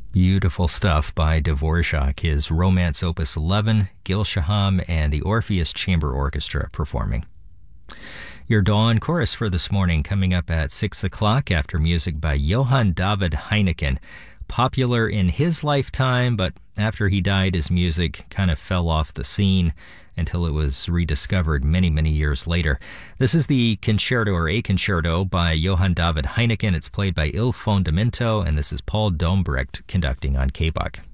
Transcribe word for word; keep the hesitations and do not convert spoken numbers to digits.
Beautiful stuff by Dvorak, his Romance Opus eleven, Gil Shaham, and the Orpheus Chamber Orchestra performing. Your Dawn Chorus for this morning coming up at six o'clock after music by Johann David Heineken. Popular in his lifetime, but after he died, his music kind of fell off the scene until it was rediscovered many, many years later. This is the concerto, or a concerto, by Johann David Heineken. It's played by Il Fondamento, and this is Paul Dombrecht conducting on K B U C.